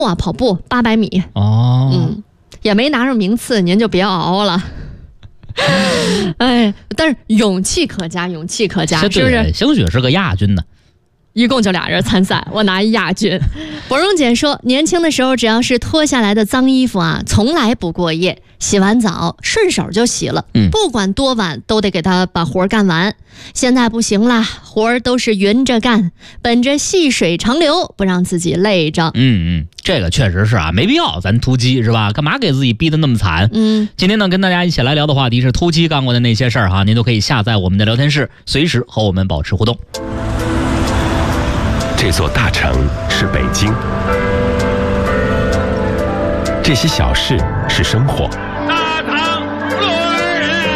啊，跑步800米。也没拿上名次，您就别熬了。哎，但是勇气可嘉，勇气可嘉，是不是？ 兴许是个亚军呢。 一共就俩人参赛，我拿亚军。博蓉姐说，年轻的时候只要是脱下来的脏衣服啊，从来不过夜，洗完澡顺手就洗了，不管多晚都得给他把活干完。现在不行啦，活儿都是匀着干，本着细水长流，不让自己累着。 这个确实是啊，没必要咱突击是吧？干嘛给自己逼得那么惨？今天呢，跟大家一起来聊的话题是突击干过的那些事儿哈，您都可以下载我们的聊天室，随时和我们保持互动。 这座大城是北京，这些小事是生活。